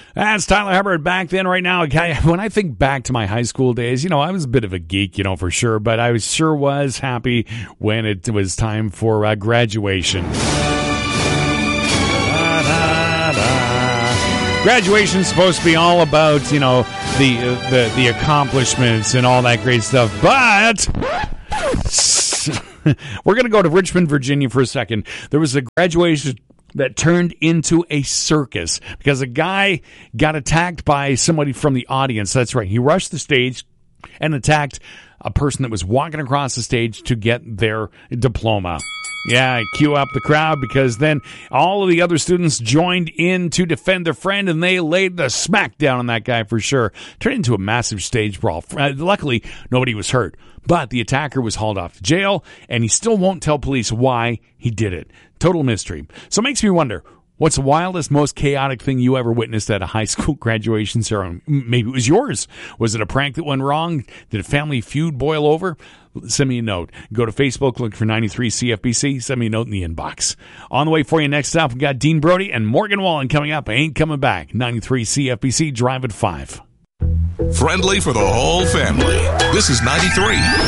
That's Tyler Hubbard back then. Right now, when I think back to my high school days, I was a bit of a geek, for sure, but I sure was happy when it was time for graduation. Graduation's supposed to be all about, the accomplishments and all that great stuff, but we're going to go to Richmond, Virginia for a second. There was a graduation that turned into a circus because a guy got attacked by somebody from the audience. That's right. He rushed the stage and attacked a person that was walking across the stage to get their diploma. Yeah, cue up the crowd because then all of the other students joined in to defend their friend and they laid the smack down on that guy for sure. Turned into a massive stage brawl. Luckily, nobody was hurt, but the attacker was hauled off to jail and he still won't tell police why he did it. Total mystery. So it makes me wonder, what's the wildest, most chaotic thing you ever witnessed at a high school graduation ceremony? Maybe it was yours. Was it a prank that went wrong? Did a family feud boil over? Send me a note. Go to Facebook, look for 93CFBC. Send me a note in the inbox. On the way for you next up, we got Dean Brody and Morgan Wallen coming up. I ain't coming back. 93CFBC, Drive at 5. Friendly for the whole family. This is 93